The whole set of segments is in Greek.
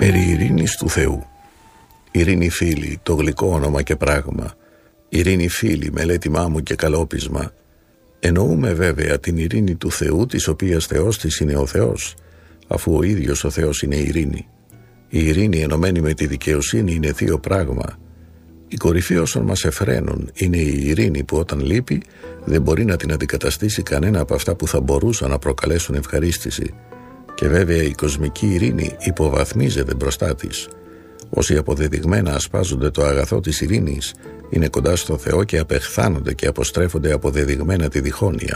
Περί ειρήνης του Θεού. Ειρήνη φίλη, το γλυκό όνομα και πράγμα. Ειρήνη φίλη, μελέτημά μου και καλόπισμα. Εννοούμε βέβαια την ειρήνη του Θεού, της οποίας Θεός της είναι ο Θεός, αφού ο ίδιος ο Θεός είναι ειρήνη. Η ειρήνη ενωμένη με τη δικαιοσύνη είναι θείο πράγμα. Η κορυφή όσων μας εφραίνουν είναι η ειρήνη που όταν λείπει δεν μπορεί να την αντικαταστήσει κανένα από αυτά που θα μπορούσαν να προκαλέσουν ευχαρίστηση. Και βέβαια η κοσμική ειρήνη υποβαθμίζεται μπροστά της. Όσοι αποδεδειγμένα ασπάζονται το αγαθό της ειρήνης είναι κοντά στο Θεό και απεχθάνονται και αποστρέφονται αποδεδειγμένα τη διχόνοια.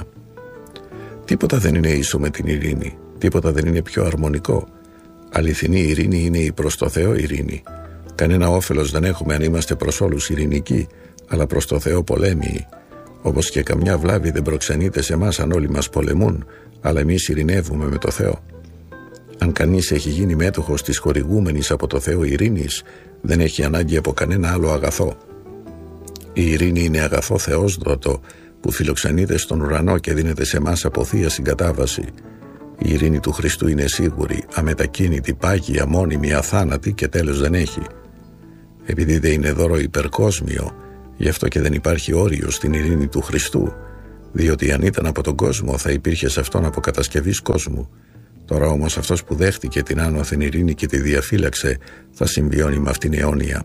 Τίποτα δεν είναι ίσο με την ειρήνη, τίποτα δεν είναι πιο αρμονικό. Αληθινή ειρήνη είναι η προς το Θεό ειρήνη. Κανένα όφελος δεν έχουμε αν είμαστε προς όλους ειρηνικοί, αλλά προς το Θεό πολέμιοι. Όπως και καμιά βλάβη δεν προξενείται σε εμάς αν όλοι μας πολεμούν, αλλά εμείς ειρηνεύουμε με το Θεό. Αν κανείς έχει γίνει μέτοχος της χορηγούμενης από το Θεό ειρήνης, δεν έχει ανάγκη από κανένα άλλο αγαθό. Η ειρήνη είναι αγαθό θεόσδοτο που φιλοξενείται στον ουρανό και δίνεται σε εμάς από θεία συγκατάβαση. Η ειρήνη του Χριστού είναι σίγουρη, αμετακίνητη, πάγια, μόνιμη, αθάνατη και τέλος δεν έχει. Επειδή δεν είναι δώρο υπερκόσμιο, γι' αυτό και δεν υπάρχει όριο στην ειρήνη του Χριστού, διότι αν ήταν από τον κόσμο θα υπήρχε σε αυτόν αποκατασκευής κόσμου. Τώρα όμως αυτός που δέχτηκε την άνωθεν ειρήνη και τη διαφύλαξε θα συμβιώνει με αυτήν αιώνια.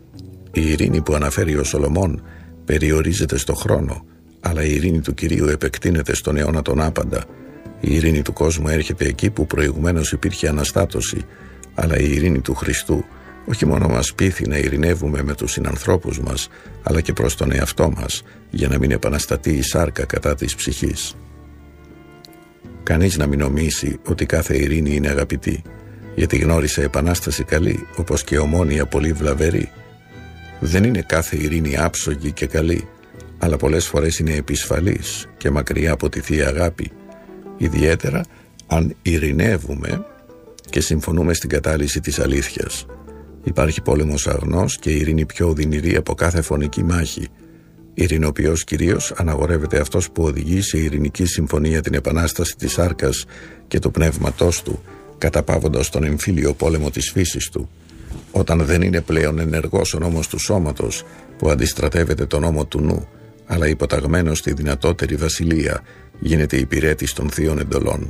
Η ειρήνη που αναφέρει ο Σολομών περιορίζεται στο χρόνο, αλλά η ειρήνη του Κυρίου επεκτείνεται στον αιώνα τον άπαντα. Η ειρήνη του κόσμου έρχεται εκεί που προηγουμένως υπήρχε αναστάτωση, αλλά η ειρήνη του Χριστού όχι μόνο μας πείθει να ειρηνεύουμε με τους συνανθρώπους μας, αλλά και προς τον εαυτό μας, για να μην επαναστατεί η σάρκα κατά της ψυχής. Κανείς να μην νομίσει ότι κάθε ειρήνη είναι αγαπητή, γιατί γνώρισε επανάσταση καλή, όπως και ομόνοια πολύ βλαβερή. Δεν είναι κάθε ειρήνη άψογη και καλή, αλλά πολλές φορές είναι επισφαλής και μακριά από τη Θεία Αγάπη, ιδιαίτερα αν ειρηνεύουμε και συμφωνούμε στην κατάλυση της αλήθειας. Υπάρχει πόλεμος αγνός και ειρήνη πιο οδυνηρή από κάθε φωνική μάχη. Ειρηνοποιός κυρίως αναγορεύεται αυτός που οδηγεί σε ειρηνική συμφωνία την επανάσταση της σάρκας και του πνεύματός του, καταπάβοντας τον εμφύλιο πόλεμο της φύσης του. Όταν δεν είναι πλέον ενεργός ο νόμος του σώματος που αντιστρατεύεται τον νόμο του νου, αλλά υποταγμένος στη δυνατότερη βασιλεία, γίνεται υπηρέτης των θείων εντολών.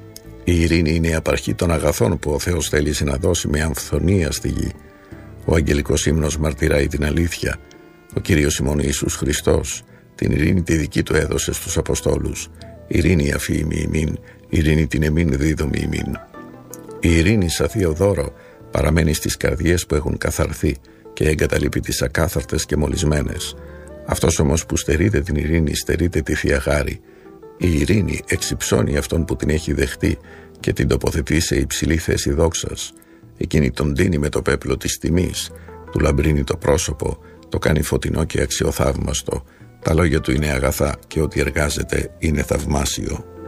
Η ειρήνη είναι η απαρχή των αγαθών που ο Θεός θέλησε να δώσει με αμφθονία στη γη. Ο αγγελικός ύμνος μαρτυράει την αλήθεια. Ο Κύριος ημών Ιησούς Χριστός την ειρήνη τη δική του έδωσε στους Αποστόλους. Ειρήνη αφήμη ημίν, ειρήνη την εμίν δίδομη ημίν. Η ειρήνη σαν θείο δώρο παραμένει στις καρδιές που έχουν καθαρθεί και εγκαταλείπει τις ακάθαρτες και μολυσμένες. Αυτός όμως που στερείται την ειρήνη στερείται τη Θεία Χάρη. Η ειρήνη εξυψώνει αυτόν που την έχει δεχτεί και την τοποθετεί σε υψηλή θέση δόξας. Εκείνη τον δίνει με το πέπλο της τιμής, του λαμπρύνει το πρόσωπο, το κάνει φωτεινό και αξιοθαύμαστο. Τα λόγια του είναι αγαθά και ό,τι εργάζεται είναι θαυμάσιο.